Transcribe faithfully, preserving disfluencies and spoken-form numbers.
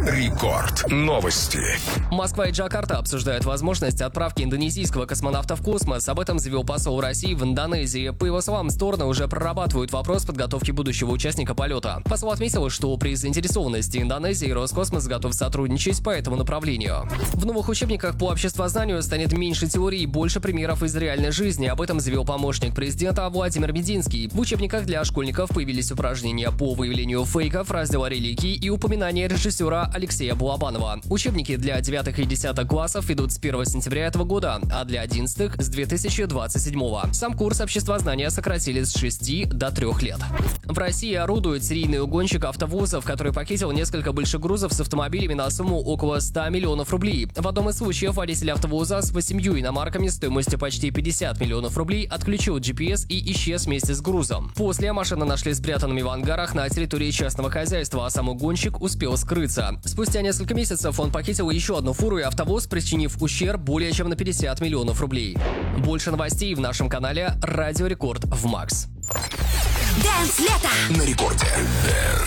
Рекорд. Новости. Москва и Джакарта обсуждают возможность отправки индонезийского космонавта в космос. Об этом заявил посол России в Индонезии. По его словам, стороны уже прорабатывают вопрос подготовки будущего участника полета. Посол отметил, что при заинтересованности Индонезии Роскосмос готов сотрудничать по этому направлению. В новых учебниках по обществознанию станет меньше теорий и больше примеров из реальной жизни. Об этом заявил помощник президента Владимир Мединский. В учебниках для школьников появились упражнения по выявлению фейков, раздела религии и упоминания режиссера Алексея Балабанова. Учебники для девятых и десятых классов идут с первого сентября этого года, а для одиннадцатых с две тысячи двадцать седьмого. Сам курс обществознания сократили с шести до трёх лет. В России орудует серийный угонщик автовозов, который похитил несколько большегрузов с автомобилями на сумму около ста миллионов рублей. В одном из случаев водитель автовоза с восемью иномарками стоимостью почти пятьдесят миллионов рублей отключил джи пи эс и исчез вместе с грузом. После машины нашли спрятанными в ангарах на территории частного хозяйства, а сам угонщик успел скрыться. Спустя несколько месяцев он похитил еще одну фуру и автовоз, причинив ущерб более чем на пятьдесят миллионов рублей. Больше новостей в нашем канале Радио Рекорд в Макс. Дэнс лето на рекорде. Дэнс